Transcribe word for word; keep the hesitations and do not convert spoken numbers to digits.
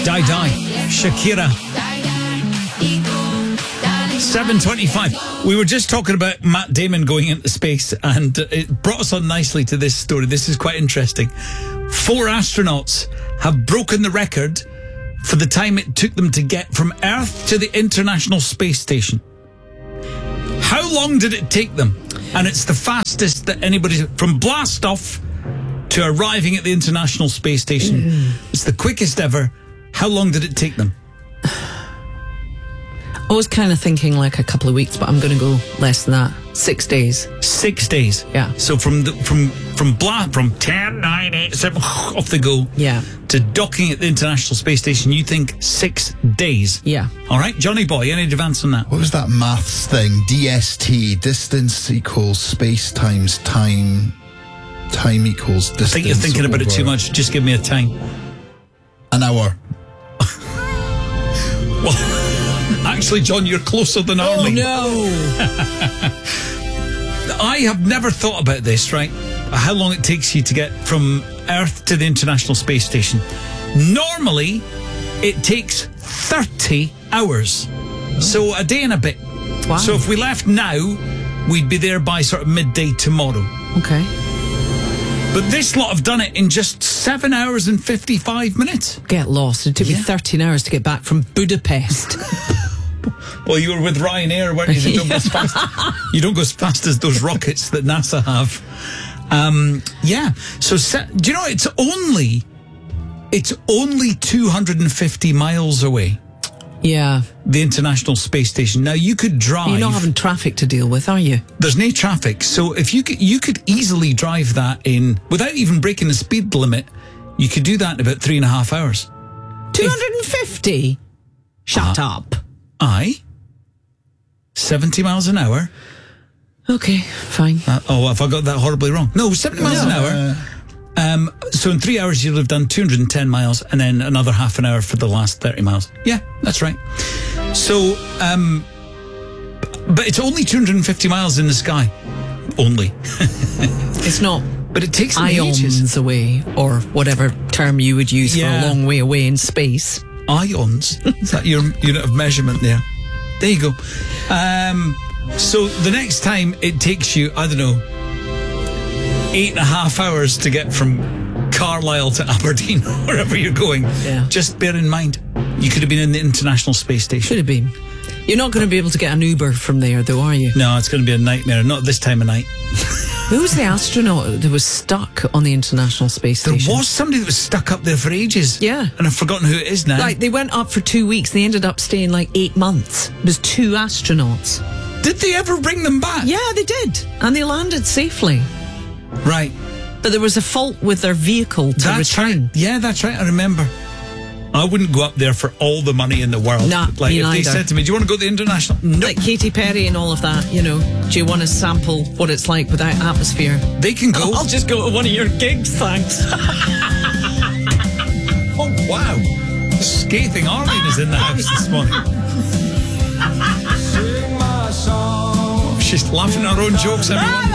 Die Die, Shakira. seven twenty-five. We were just talking about Matt Damon going into space, and it brought us on nicely to this story. This is quite interesting. Four astronauts have broken the record for the time it took them to get from Earth to the International Space Station. How long did it take them? And it's the fastest that anybody, from blast off to arriving at the International Space Station. Mm. It's the quickest ever. How long did it take them? I was kind of thinking like a couple of weeks, but I'm going to go less than that. Six days. Six days. Yeah. So from the, from from bla- from ten, nine, eight, seven, off they go. Yeah. To docking at the International Space Station, you think six days. Yeah. All right, Johnny Boy, any advance on that? What was that maths thing? D S T, distance equals space times time. Time equals distance. I think you're thinking about it over too much. Just give me a time. An hour. Well, actually, John, you're closer than Arlie. Oh, no. I have never thought about this, right? How long it takes you to get from Earth to the International Space Station. Normally, it takes thirty hours. Oh. So a day and a bit. Wow. So if we left now, we'd be there by sort of midday tomorrow. Okay. But this lot have done it in just seven hours and fifty-five minutes. Get lost. It took Yeah. me thirteen hours to get back from Budapest. Well, you were with Ryanair, weren't you? You don't, go as fast, you don't go as fast as those rockets that NASA have. Um, yeah. So, se- do you know, it's only, it's only two hundred fifty miles away. Yeah. The International Space Station. Now, you could drive. You're not having traffic to deal with, are you? There's no traffic. So, if you could, you could easily drive that in, without even breaking the speed limit, you could do that in about three and a half hours. two hundred fifty? Shut Uh, up. Aye. seventy miles an hour. Okay, fine. Uh, oh, have I got that horribly wrong? No, seventy miles an hour. Um, so in three hours, you'll have done two hundred ten miles and then another half an hour for the last thirty miles. Yeah, that's right. So, um, but it's only two hundred fifty miles in the sky. Only. It's not But it takes them ions ages. away, or whatever term you would use Yeah. for a long way away in space. Ions. Is that your unit of measurement there? There you go. Um, so the next time it takes you, I don't know, eight and a half hours to get from Carlisle to Aberdeen, wherever you're going. Yeah. Just bear in mind, you could have been in the International Space Station. Should have been. You're not going to be able to get an Uber from there, though, are you? No, it's going to be a nightmare. Not this time of night. Who was the astronaut that was stuck on the International Space There Station? was somebody that was stuck up there for ages. Yeah. And I've forgotten who it is now. Like, they went up for two weeks. They ended up staying like eight months. It was two astronauts. Did they ever bring them back? Yeah, they did. And they landed safely. Right. But there was a fault with their vehicle to That's return. right. Yeah, that's right. I remember. I wouldn't go up there for all the money in the world. Nah, like me if they neither. said to me, "Do you want to go to the International?" No. Like Katy Perry and all of that, you know. Do you want to sample what it's like without atmosphere? They can go. I'll just go to one of your gigs, thanks. Oh wow! Scathing Arlene is in the house this morning. Oh, she's laughing at her own jokes, everyone.